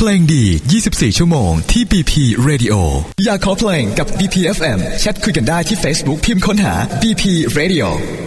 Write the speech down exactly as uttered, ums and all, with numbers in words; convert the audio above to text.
ลงดียี่สิบสี่ชั่วโมงที่ บี พี Radio อยากขอเพลงกับ บี พี เอฟ เอ็ม แชทคุยกันได้ที่ Facebook พิมพ์ค้นหา บี พี Radio